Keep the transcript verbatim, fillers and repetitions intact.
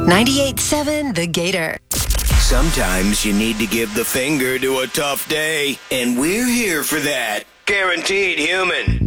ninety-eight seven The Gator. Sometimes you need to give the finger to a tough day, and we're here for that. Guaranteed Human.